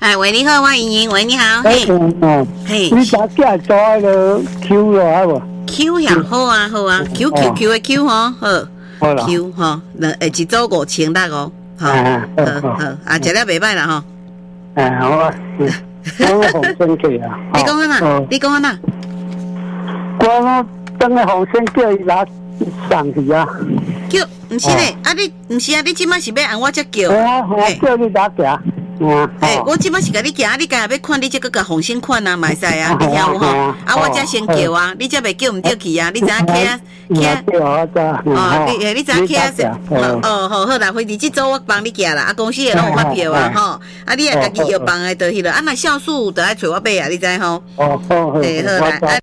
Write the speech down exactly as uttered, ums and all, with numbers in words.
哎，喂，你好，我莹莹，喂，你好， 嘿，哦， 嘿， 你家家做那个 Q 了还无 Q 呀，好啊，好啊，Q Q Q 的 Q 吼，好。 好啦 Q 吼，那诶一组五千六哦，吼，好好啊，食了袂歹啦吼。 哎，好啊，我红生给啊。 你讲啊哪？你讲啊哪？ 我等个红生叫伊拿上去啊。 叫，毋是咧，啊你毋是啊，你即摆是要按我只叫？ 哎，我叫你拿行。 哎，我即摆是甲你行，你家要款，你则搁甲红线款啊，卖使啊，你听有吼？啊，我则先叫啊，你则袂叫毋对去啊，你知影起啊？起啊！哦，你你知影起啊？哦，好好啦，飞机即组我帮你寄啦，啊，公司会拢有发票啊，吼，啊，你也家己摇放诶，就迄落，啊，若酵素就爱找我买啊，你知吼？ 哦，好， 哎，好啦，啊，